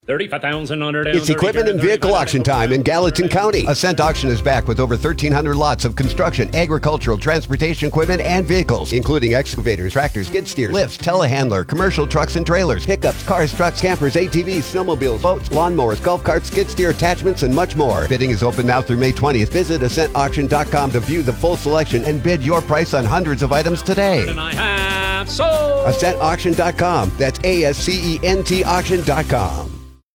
35,000 It's equipment and vehicle auction time in Gallatin County. Ascent Auction is back with over 1,300 lots of construction, agricultural, transportation equipment, and vehicles, including excavators, tractors, skid steers, lifts, telehandler, commercial trucks and trailers, pickups, cars, trucks, campers, ATVs, snowmobiles, boats, lawnmowers, golf carts, skid steer attachments, and much more. Bidding is open now through May 20th. Visit AscentAuction.com to view the full selection and bid your price on hundreds of items today. And I have sold. AscentAuction.com. That's ASCENT auction.com.